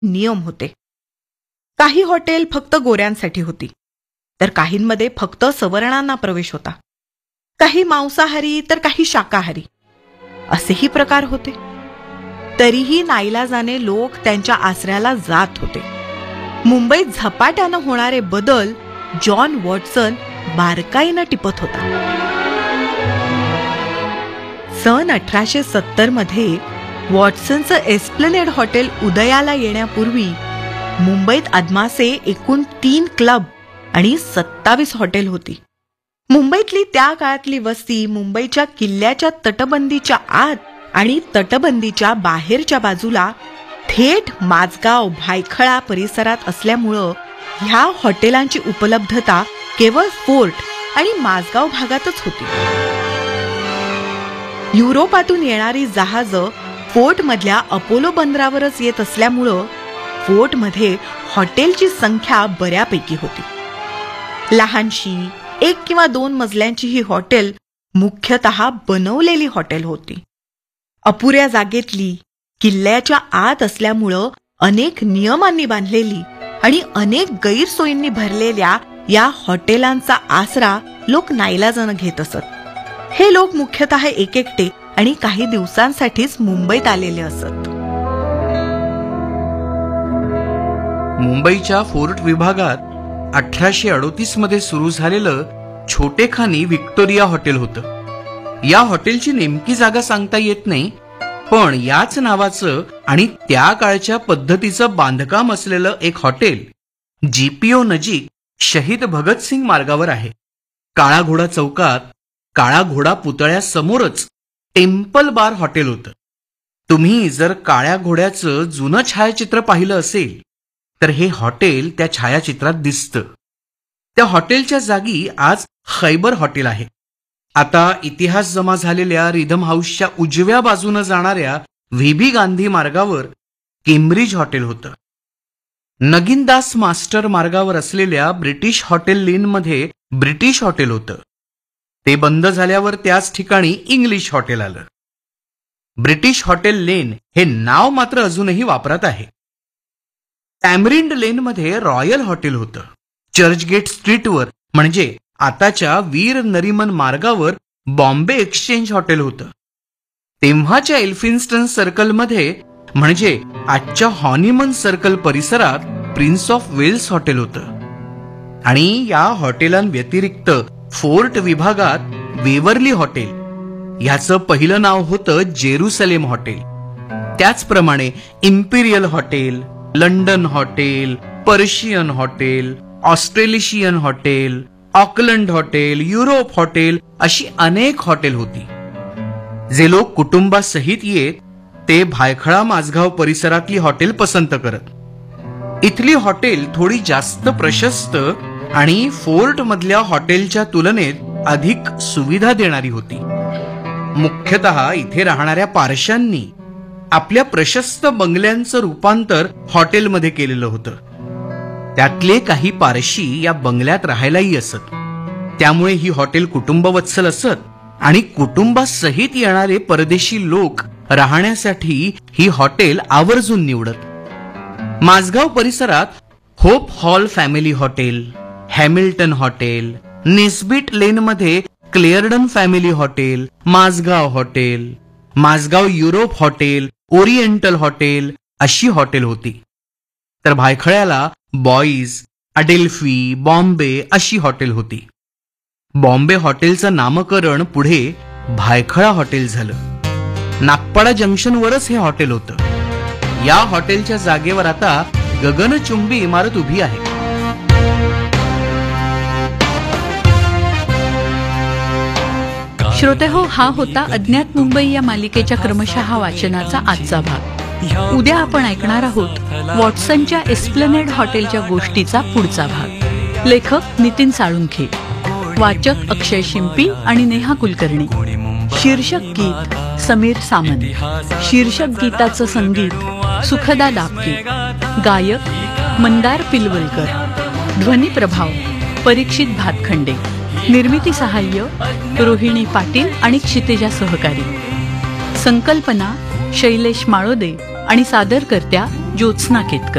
नियम होते. काही हॉटेल फक्त गोऱ्यांसाठी होती, तर काहींमध्ये फक्त सवर्णांना प्रवेश होता. काही मांसाहारी तर काही शाकाहारी असेही प्रकार होते. तरीही नाईलाजाने लोक त्यांच्या आसऱ्याला जात होते. मुंबईत झपाट्यानं होणारे बदल जॉन वॉटसन बारकाईनं टिपत होता. सन 1870 मध्ये वॉटसनचं एस्प्लनेड हॉटेल उदयाला येण्यापूर्वी मुंबईत अदमासे एकूण 3 क्लब आणि 27 हॉटेल होती. मुंबईतली त्या काळातली वस्ती मुंबईच्या किल्ल्याच्या तटबंदीच्या आत आणि तटबंदीच्या बाहेरच्या बाजूला थेट माझगाव भायखळा परिसरात असल्यामुळं ह्या हॉटेलांची उपलब्धता केवळ फोर्ट आणि माझगाव भागातच होती. युरोपातून येणारी जहाजं फोर्टमधल्या अपोलो बंदरावरच येत असल्यामुळं फोर्टमध्ये हॉटेलची संख्या बऱ्यापैकी होती. लहानशी 1 किंवा 2 मजल्यांची ही हॉटेल मुख्यतः बनवलेली हॉटेल होती. अपुऱ्या जागेतली, किल्ल्याच्या आत असल्यामुळं अनेक नियमांनी बांधलेली आणि अनेक गैरसोयींनी भरलेल्या या हॉटेलांचा आसरा लोक नाईलाजानं घेत असत. हे लोक मुख्यतः एकटे आणि काही दिवसांसाठीच मुंबईत आलेले असत. मुंबईच्या फोर्ट विभागात 1838 मध्ये सुरू झालेलं छोटेखानी व्हिक्टोरिया हॉटेल होतं. या हॉटेलची नेमकी जागा सांगता येत नाही, पण याच नावाचं आणि त्या काळच्या पद्धतीचं बांधकाम असलेलं एक हॉटेल जीपीओ नजीक शहीद भगतसिंग मार्गावर आहे. काळा घोडा चौकात काळा घोडा पुतळ्यासमोरच टेम्पल बार हॉटेल होतं. तुम्ही जर काळ्या घोड्याचं जुनं छायाचित्र पाहिलं असेल तर हे हॉटेल त्या छायाचित्रात दिसतं. त्या हॉटेलच्या जागी आज खैबर हॉटेल आहे. आता इतिहास जमा झालेल्या रिधम हाऊसच्या उजव्या बाजूनं जाणाऱ्या व्ही गांधी मार्गावर केम्ब्रिज हॉटेल होतं. नगीनदास मास्टर मार्गावर असलेल्या ब्रिटिश हॉटेल लेनमध्ये ब्रिटिश हॉटेल होतं. ते बंद झाल्यावर त्याच ठिकाणी इंग्लिश हॉटेल आलं. ब्रिटिश हॉटेल लेन हे नाव मात्र अजूनही वापरात आहे. टॅमरिंड लेनमध्ये रॉयल हॉटेल होतं. चर्चगेट स्ट्रीटवर म्हणजे आताच्या वीर नरिमन मार्गावर बॉम्बे एक्सचेंज हॉटेल होतं. तेव्हाच्या एल्फिन्स्टन सर्कलमध्ये म्हणजे आजच्या हॉनिमन सर्कल परिसरात प्रिन्स ऑफ वेल्स हॉटेल होतं. आणि या हॉटेलांव्यतिरिक्त फोर्ट विभागात वेवर्ली हॉटेल, ह्याचं पहिलं नाव होतं जेरुसलेम हॉटेल. त्याचप्रमाणे Imperial hotel, London hotel, Persian hotel, ऑस्ट्रेलिशियन hotel, Auckland hotel, Europe hotel अशी अनेक हॉटेल होती. जे लोक कुटुंबासहित येत ते भायखळा माझगाव परिसरातली हॉटेल पसंत करत. इथली हॉटेल थोडी जास्त प्रशस्त आणि फोर्ट मधल्या हॉटेलच्या तुलनेत अधिक सुविधा देणारी होती. मुख्यतः इथे राहणाऱ्या पारशांनी आपल्या प्रशस्त बंगल्यांचं रूपांतर हॉटेलमध्ये केलेलं होतं. त्यातले काही पारशी या बंगल्यात राहायलाही असत. त्यामुळे ही हॉटेल कुटुंबवत्सल असत आणि कुटुंबासहित येणारे परदेशी लोक राहण्यासाठी ही हॉटेल आवर्जून निवडत. माझगाव परिसरात hope hall family hotel, Hamilton hotel, Nesbitt लेनमध्ये क्लेअर्डन family hotel, Mazgaon hotel, Mazgaon Europe hotel, oriental hotel अशी हॉटेल होती. तर भायखळ्याला बॉईज, अडेल्फी, बॉम्बे अशी हॉटेल होती. बॉम्बे हॉटेलचं नामकरण पुढे भायखळा हॉटेल झालं. नागपाडा जंक्शनवरच हे हॉटेल होतं. या हॉटेलच्या जागेवर आता गगनचुंबी इमारत उभी आहे. श्रोतेहो, हा होता अज्ञात मुंबई या मालिकेच्या क्रमशः वाचनाचा आजचा भाग. उद्या आपण ऐकणार आहोत वॉटसनच्या एस्प्लनेड हॉटेलच्या गोष्टीचा पुढचा भाग. लेखक नितीन साळुंखे, वाचक अक्षय शिंपी आणि नेहा कुलकर्णी. शीर्षक गीत समीर सामंत. शीर्षक गीताचं संगीत सुखदा दापके. गायक मंदार पिलवलकर. ध्वनी प्रभाव परीक्षित भातखंडे. निर्मिती सहाय्य रोहिणी पाटील आणि क्षितिजा सहकारी. संकल्पना शैलेश माळोदे आणि सादरकर्त्या ज्योत्स्ना केतकर.